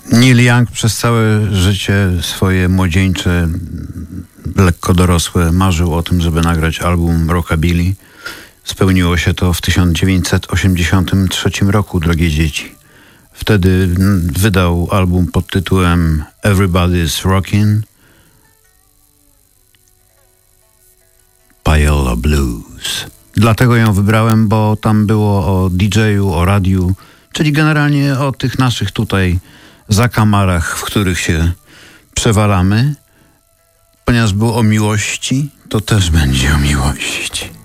Neil Young przez całe życie swoje młodzieńcze, lekko dorosłe marzył o tym, żeby nagrać album Rockabilly. Spełniło się to w 1983 roku, drogie dzieci. Wtedy wydał album pod tytułem Everybody's Rockin' Payola Blues. Dlatego ją wybrałem, bo tam było o DJ-u, o radiu, czyli generalnie o tych naszych tutaj zakamarach, w których się przewalamy. Ponieważ było o miłości, to też będzie o miłości.